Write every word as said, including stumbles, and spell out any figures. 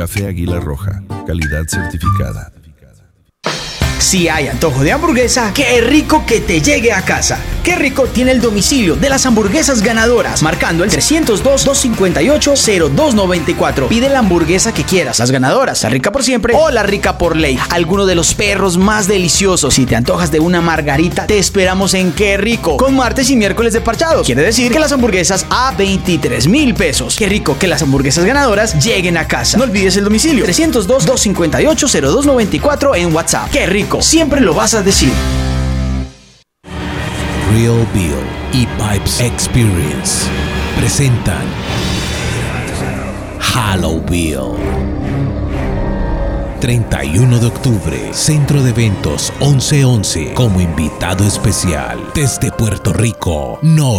Café Águila Roja, calidad certificada. Si hay antojo de hamburguesa, qué rico que te llegue a casa. Qué rico tiene el domicilio de las hamburguesas ganadoras, marcando el trescientos dos, doscientos cincuenta y ocho, cero dos noventa y cuatro. Pide la hamburguesa que quieras, las ganadoras, la rica por siempre o la rica por ley. Alguno de los perros más deliciosos. Si te antojas de una margarita, te esperamos en Qué Rico, con martes y miércoles de parchados. Quiere decir que las hamburguesas a veintitrés mil pesos. Qué rico que las hamburguesas ganadoras lleguen a casa. No olvides el domicilio, trescientos dos, doscientos cincuenta y ocho, cero dos noventa y cuatro en WhatsApp. Qué rico, siempre lo vas a decir. Real Bill y Pipes Experience presentan Halo Bill. treinta y uno de octubre, Centro de Eventos once once, como invitado especial desde Puerto Rico, No